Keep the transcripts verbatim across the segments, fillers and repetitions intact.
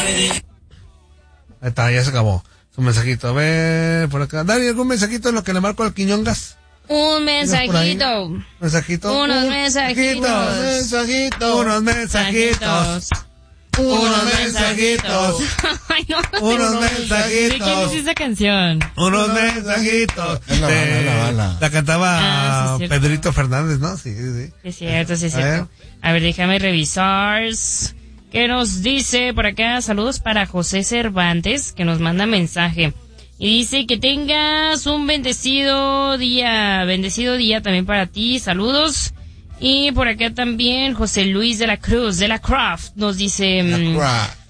Ahí está, ya se acabó. Su mensajito. A ver, por acá. Dari, ¿algún mensajito en lo que le marco al Quiñongas? Un mensajito. Mensajito. Unos Un mensajitos. Mensajitos. Unos mensajitos. Unos mensajitos. Ay, no, no Unos tengo. mensajitos. ¿De quién es esa canción? Unos mensajitos. Es la bala, es la bala. La cantaba Ah, sí, es cierto. Pedrito Fernández, ¿no? Sí, sí, sí. Es cierto, sí es A ver. cierto. A ver, déjame revisar. ¿Qué nos dice por acá? Saludos para José Cervantes, que nos manda mensaje. Y dice que tengas un bendecido día, bendecido día también para ti. Saludos. Y por acá también José Luis de la Cruz, de la Craft, nos dice... mm,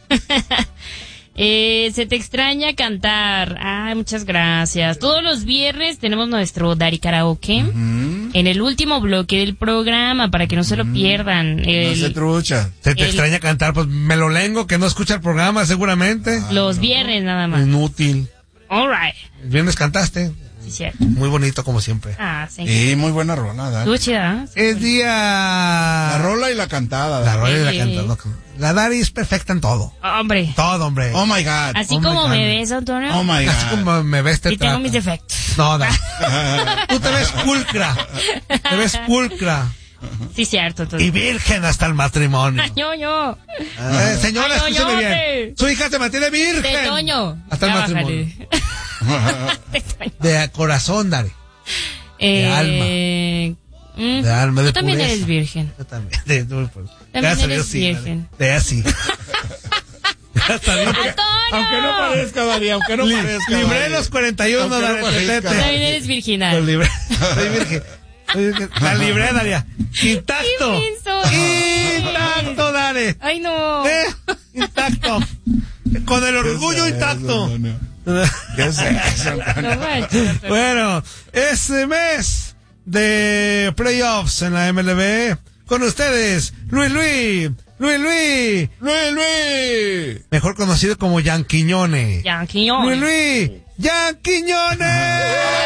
eh, se te extraña cantar. Ay, muchas gracias. Todos los viernes tenemos nuestro Dari Karaoke. Uh-huh. En el último bloque del programa, para que no se lo pierdan. El, No se trucha. Se te El- extraña cantar, pues me lo lengo, que no escucha el programa seguramente. los viernes nada más. Inútil. All right. El viernes cantaste. Sí, cierto. Muy bonito como siempre. Ah, sí. Y muy buena rola, Dari. Estuvo chida, ¿eh? Es día... La rola y la cantada. La Dari. rola y Sí. la canta. ¿no? La Dari es perfecta en todo. Hombre. Todo, hombre. Oh my God. Así Oh my como God. me ves, Antonio. Oh my Así God. como me ves, te y tengo trata. mis defectos. No, no. Tú te ves pulcra. Te ves pulcra. Sí, cierto. Y Entonces. virgen hasta el matrimonio. Ay, ñoño. Eh, señora, Ay, escúcheme ñoñote. bien. Su hija se mantiene virgen. De Toño. Hasta el Ya matrimonio. bájale. De Toño. De corazón, Dari. Eh, alma. mm, De alma, de Tú también pureza. eres virgen. Yo también. De, de, pues, También gracias a eres Dios, sí, virgen. Dari. De así. Gracias a Dios. ¡Antonio! Aunque no parezca, Dari, aunque no Li- parezca. libré Dari. los cuarenta y uno, Aunque no Dari. parezca. tetete. También eres Los virginal. libré. Soy virgen. Soy virgen. La libré, Daria. Intacto. ¡Qué menso! Intacto, Dari. ¡Ay, no! Eh, Intacto. Con el orgullo intacto. No, no. ¿Qué es eso, Antonio? No manches. Bueno, este mes de playoffs en la M L B, con ustedes, Luis Luis, Luis Luis, Luis, Luis. mejor conocido como Yanquiñone. Yanquiñón. Luis Luis, Yanquiñone.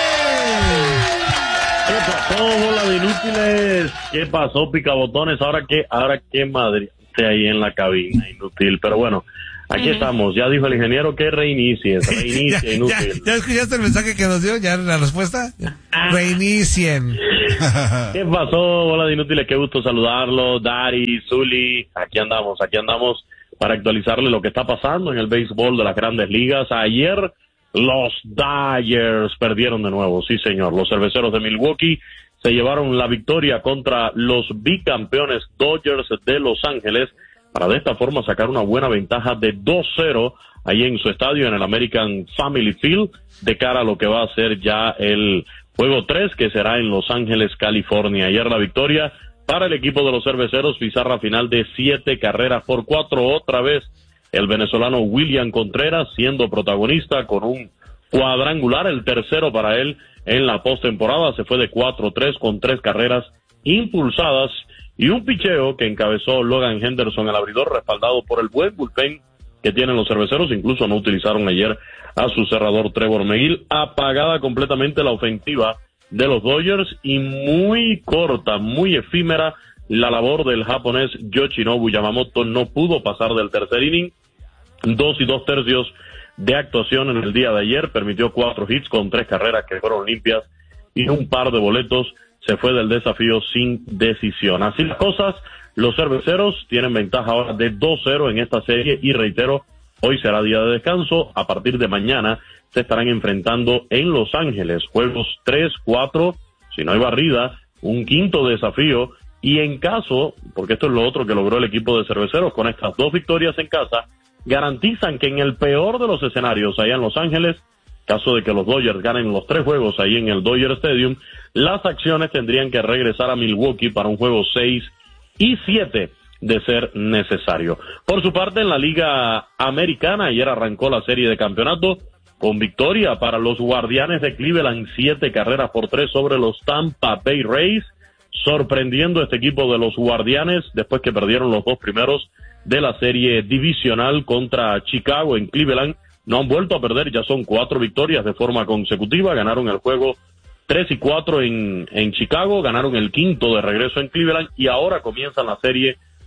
¿Qué pasó, bola de inútiles? ¿Qué pasó, picabotones? Ahora que, ahora que Madrid esté ahí en la cabina, inútil. Pero bueno, aquí Ujú. estamos. Ya dijo el ingeniero que reinicies, ya, reinicie, ya, inútil. ¿Ya escuchaste el mensaje que nos dio? ¿Ya la respuesta? Reinicien. ¿Qué pasó, bola de inútiles? Qué gusto saludarlo, Dari, Zuli. Aquí andamos, aquí andamos para actualizarle lo que está pasando en el béisbol de las grandes ligas. Ayer los Dodgers perdieron de nuevo, sí señor. Los cerveceros de Milwaukee se llevaron la victoria contra los bicampeones Dodgers de Los Ángeles para de esta forma sacar una buena ventaja de dos cero ahí en su estadio en el American Family Field de cara a lo que va a ser ya el juego tres que será en Los Ángeles, California. Ayer la victoria para el equipo de los cerveceros, pizarra final de siete carreras por cuatro, otra vez el venezolano William Contreras siendo protagonista con un cuadrangular, el tercero para él en la postemporada, se fue de cuatro tres con tres carreras impulsadas y un picheo que encabezó Logan Henderson, el abridor, respaldado por el buen bullpen que tienen los cerveceros. Incluso no utilizaron ayer a su cerrador Trevor Megill. Apagada completamente la ofensiva de los Dodgers y muy corta, muy efímera la labor del japonés Yoshinobu Yamamoto. No pudo pasar del tercer inning. Dos y dos tercios de actuación en el día de ayer. Permitió cuatro hits con tres carreras que fueron limpias y un par de boletos. Se fue del desafío sin decisión. Así las cosas, los cerveceros tienen ventaja ahora de dos cero en esta serie y reitero, hoy será día de descanso. A partir de mañana se estarán enfrentando en Los Ángeles. Juegos tres, cuatro, si no hay barrida, un quinto desafío. Y en caso, porque esto es lo otro que logró el equipo de cerveceros con estas dos victorias en casa, garantizan que en el peor de los escenarios allá en Los Ángeles, caso de que los Dodgers ganen los tres juegos ahí en el Dodger Stadium, las acciones tendrían que regresar a Milwaukee para un juego seis y siete de ser necesario. Por su parte, en la Liga Americana, ayer arrancó la serie de campeonato con victoria para los Guardianes de Cleveland, siete carreras por tres sobre los Tampa Bay Rays, sorprendiendo este equipo de los Guardianes después que perdieron los dos primeros de la serie divisional contra Chicago en Cleveland. No han vuelto a perder, ya son cuatro victorias de forma consecutiva, ganaron el juego tres y cuatro en, en Chicago, ganaron el quinto de regreso en Cleveland y ahora comienzan la serie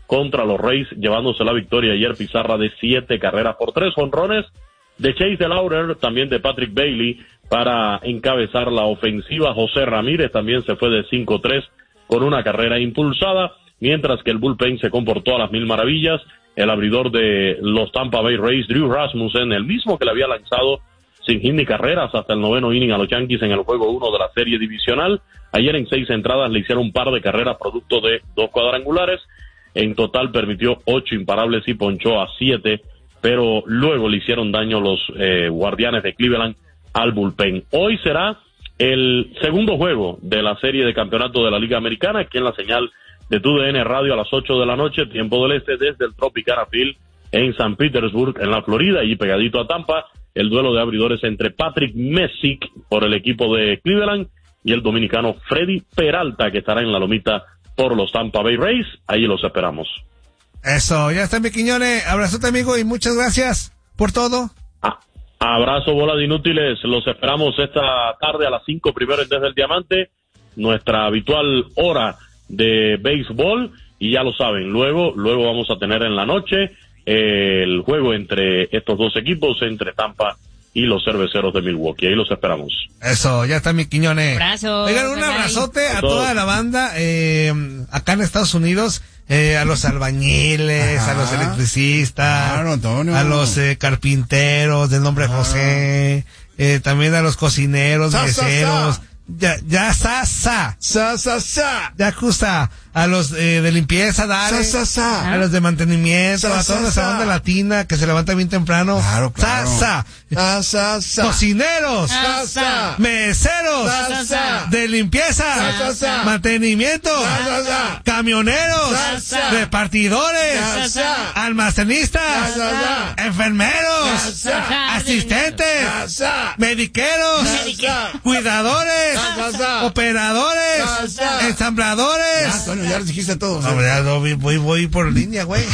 contra los Rays, llevándose la victoria ayer pizarra de siete carreras por tres. Jonrones de Chase DeLauder, también de Patrick Bailey para encabezar la ofensiva. José Ramírez también se fue de cinco tres con una carrera impulsada, mientras que el bullpen se comportó a las mil maravillas. El abridor de los Tampa Bay Rays, Drew Rasmussen, el mismo que le había lanzado sin hit ni carreras hasta el noveno inning a los Yankees en el juego uno de la serie divisional. Ayer en seis entradas le hicieron un par de carreras producto de dos cuadrangulares. En total permitió ocho imparables y ponchó a siete, pero luego le hicieron daño los eh, Guardianes de Cleveland al bullpen. Hoy será el segundo juego de la serie de campeonato de la Liga Americana, aquí en la señal de T U D N Radio a las ocho de la noche, tiempo del este, desde el Tropicana Field en San Petersburg, en la Florida, y pegadito a Tampa, el duelo de abridores entre Patrick Messick por el equipo de Cleveland y el dominicano Freddy Peralta, que estará en la lomita por los Tampa Bay Rays. Ahí los esperamos. Eso, ya está, mi Quiñones. Abrazote, amigo, y muchas gracias por todo. Ah, abrazo, bola de inútiles. Los esperamos esta tarde a las cinco, primero en Desde el Diamante, nuestra habitual hora de béisbol, y ya lo saben, luego, luego vamos a tener en la noche eh, el juego entre estos dos equipos, entre Tampa y los Cerveceros de Milwaukee. Ahí los esperamos. Eso, ya está, mi Quiñones. Abrazo. Oigan, un bye, bye. abrazote a Eso. toda la banda, eh, acá en Estados Unidos, eh, a los albañiles, Ajá. a los electricistas, Claro, Antonio. a los eh, carpinteros del nombre Ajá. José, eh, también a los cocineros, Sa, sa, meseros, sa. ya, ya, sa, sa, Sa, sa, sa. ya, justa, a los eh, de limpieza, dale, Sa, sa, sa. a los de mantenimiento, Sa, a sa, toda esa sa. banda latina que se levanta bien temprano, Claro, claro. sa, sa, Sa, sa, sa. cocineros, Sa, sa. meseros, Sa, sa. de limpieza, Sa, sa. mantenimiento, Sa, sa. camioneros, Sa, sa. repartidores, Sa, sa. almacenistas, Sa, sa. enfermeros, Sa, sa. asistentes, Sa, sa. mediqueros, Sa, sa. cuidadores, Sa, sa. operadores, Sa, sa. ensambladores. Ya, Antonio, ya les dijiste todos. No, ya no, voy, voy, voy por línea, güey.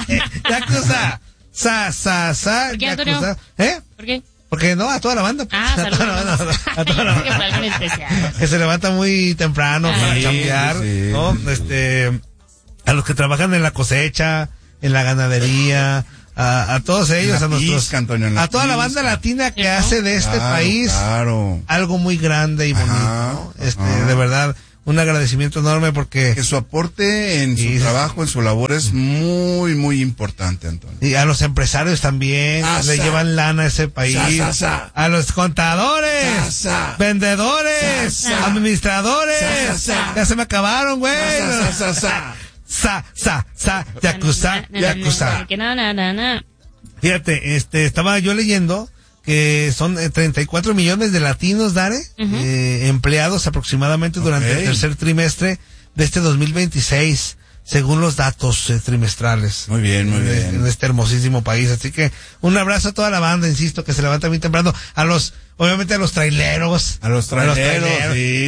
Yakuza, sa, sa, sa, ¿Por qué, Antonio? Yakuza. ¿Eh? ¿Por qué? Porque no, a toda la banda. pues. Ah, a toda la banda, saludos. a toda la Que fue algo en especial. que se levanta muy temprano Ah, para sí, chambear, sí, ¿no? sí. Este, a los que trabajan en la cosecha, en la ganadería, a, a todos ellos, La a nuestros, pizca, Antonio, en la a toda la banda pizca. latina que ¿Cierto? hace de este Claro, país Claro. algo muy grande y bonito, Ajá, ¿no? Este, ajá. de verdad, un agradecimiento enorme porque Que su aporte en su Sí, sí. trabajo, en su labor es muy, muy importante, Antonio. y a los empresarios también Asa. le llevan lana a ese país, Sa, sa, sa. a los contadores, Sa, sa. vendedores, Sa, sa. administradores, Sa, sa, sa. ya se me acabaron, güey. Sa, sa, sa, sa. Sa, sa, sa, yakuza, Na, na, na, yakuza. na, que na, na, na, na. Fíjate, este, estaba yo leyendo que son eh, treinta y cuatro millones de latinos, Dare, Ujú. eh, empleados aproximadamente durante Ok. el tercer trimestre de este dos mil veintiséis, según los datos eh, trimestrales. Muy bien, muy de- bien. En este hermosísimo país. Así que un abrazo a toda la banda, insisto, que se levanta bien temprano. A los, obviamente a los traileros. A los traileros, sí,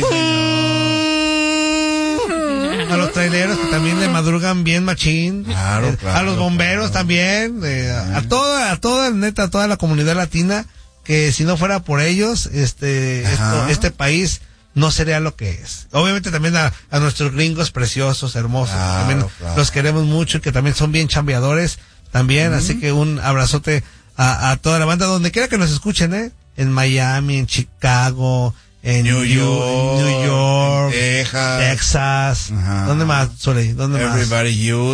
A los traileros que también le madrugan bien machín. Claro, Eh, claro, a los bomberos claro. también. eh, a, a toda, a toda, neta, a toda la comunidad latina, que si no fuera por ellos, este, Ajá. esto, este país no sería lo que es. Obviamente también a, a nuestros gringos preciosos, hermosos, Claro, que también claro. los queremos mucho, que también son bien chambeadores también, así que un abrazote a, a toda la banda, donde quiera que nos escuchen, eh, en Miami, en Chicago, en New New- York, New York, Texas. Texas, Ajá. ¿dónde más, Sole? ¿Dónde más? Everybody, you.